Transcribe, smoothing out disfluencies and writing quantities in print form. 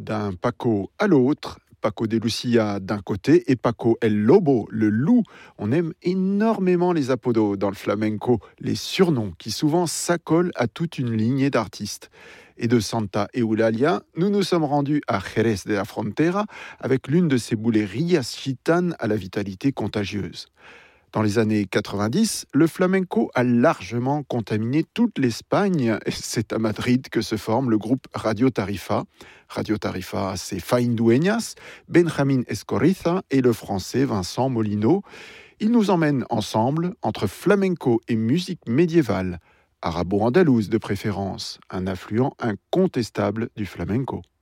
d'un Paco à l'autre, Paco de Lucia d'un côté et Paco el Lobo, le loup. On aime énormément les apodos dans le flamenco, les surnoms qui souvent s'accolent à toute une lignée d'artistes. Et de Santa Eulalia, nous nous sommes rendus à Jerez de la Frontera avec l'une de ces boulerias gitanes à la vitalité contagieuse. Dans les années 90, le flamenco a largement contaminé toute l'Espagne. C'est à Madrid que se forme le groupe Radio Tarifa. Radio Tarifa, c'est Faïn Dueñas, Benjamin Escoriza et le français Vincent Molino. Ils nous emmènent ensemble entre flamenco et musique médiévale, arabo-andalouse de préférence, un affluent incontestable du flamenco.